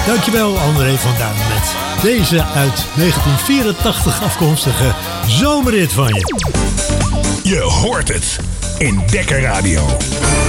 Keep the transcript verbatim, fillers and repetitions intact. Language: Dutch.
Dankjewel André van Duin met deze uit negentien vierentachtig afkomstige zomerrit van je. Je hoort het in Dekker Radio.